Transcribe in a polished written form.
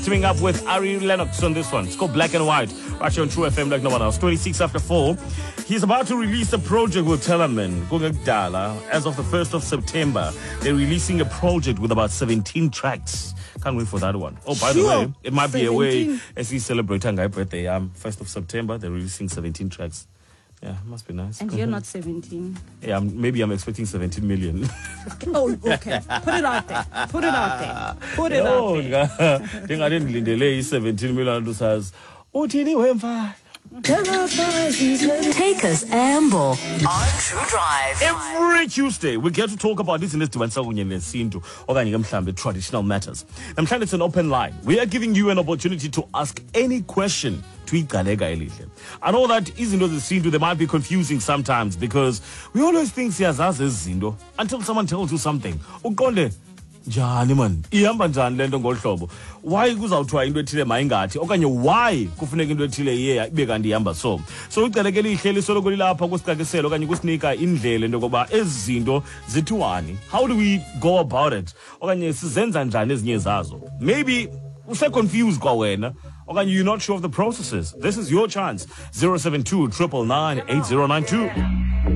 teaming up with Ari Lennox on this one. It's called Black and White. Actually on True FM like no one else. 26 after 4. He's about to release a project with Tellaman. As of the 1st of September, they're releasing a project with about 17 tracks. Can't wait for that one. Oh, by the way, it might 17. Be a way as we celebrate Tangai birthday. 1st of September, they're releasing 17 tracks. Yeah, must be nice. And you're not 17. Yeah, maybe I'm expecting 17 million. Oh, okay. Put it out there. Put it out there. Put it out there. I didn't delay 17 million to says, oh, Tini, Take us amble on True Drive. Every Tuesday, we get to talk about this in this traditional matters. It's an open line. We are giving you an opportunity to ask any question. I know that they might be confusing sometimes because we always think until someone tells you something. Njani man ihamba njani lento ngohlobo why kuzawuthiwa into ethile mayingathi okanye why kufuneka into ethile ibe kanti ihamba so icaleke lihle lisoloko lilapha kusicakisela okanye kusinika indlela into yokuba ezizinto zithiwani. How do we go about it okanye sizenza njani ezinye zazo? Maybe use confused kwa wena okanye you're not sure of the processes. This is your chance. 072 999 8092.